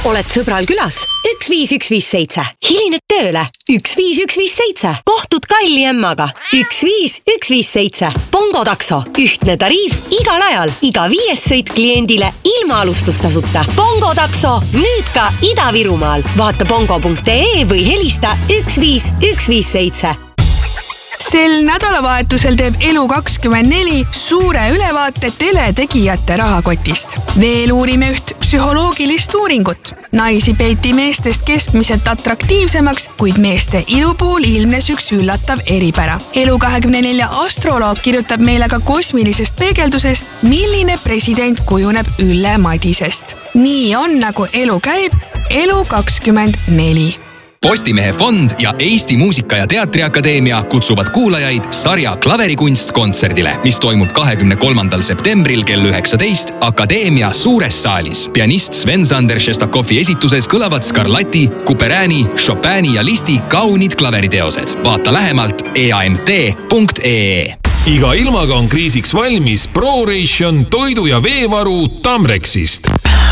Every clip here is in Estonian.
Oled sõbral külas? 15157. Hilined tööle? 15157. Kohtud kalli emmaga? 15157. Bongo takso. Ühtne tariif igal ajal. Iga 5. sõit kliendile ilma alustustasuta. Bongo takso. Nüüd ka Ida-Virumaal. Vaata bongo.ee või helista 15157. Sel nädalavahetusel teeb Elu24 suure ülevaate teletegijate rahakotist. Veel uurime üht psühholoogilist uuringut. Naisi peeti meestest keskmiselt atraktiivsemaks, kuid meeste ilu puhul ilmnes üks üllatav eripära. Elu24 astroloog kirjutab meile ka kosmilisest peegeldusest, milline president kujuneb Ülle Madisest. Nii on, nagu elu käib, Elu24. Postimehe fond ja Eesti Muusika- ja Teatriakadeemia kutsuvad kuulajaid sarja Klaverikunst kontserdile, mis toimub 23. septembril kell 19 Akadeemia suures saalis. Pianist Sven-Sander Šestakovi esituses kõlavad Scarlatti, Couperini, Chopini ja Listi kaunid klaveriteosed. Vaata lähemalt eamt.ee. Iga ilmaga on kriisiks valmis ProRation toidu- ja veevaru Tamrexist.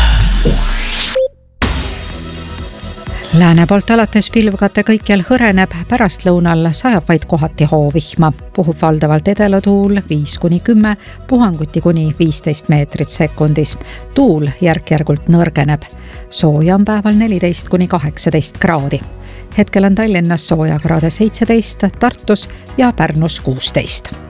Lääne poolt alates pilvkate kõikjal hõreneb, pärastlõunal sajab vaid kohati hoovihma. Puhub valdavalt edelatuul 5-10, puhanguti kuni 15 meetrit sekundis. Tuul järk-järgult nõrgeneb. Sooja on päeval 14-18 kraadi. Hetkel on Tallinnas sooja kraade 17, Tartus ja Pärnus 16.